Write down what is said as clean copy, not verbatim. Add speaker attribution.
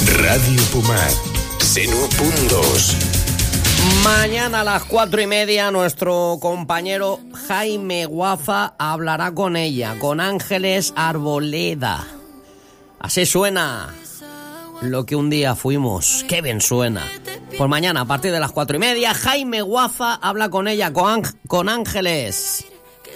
Speaker 1: Ràdio Pomar, 101.2.
Speaker 2: Mañana a las 4:30 nuestro compañero Jaime Guafa hablará con ella, con Ángeles Arboleda. Así suena lo que un día fuimos. Qué bien suena. Pues mañana a partir de las 4:30 Jaime Guafa habla con ella, con Ángeles.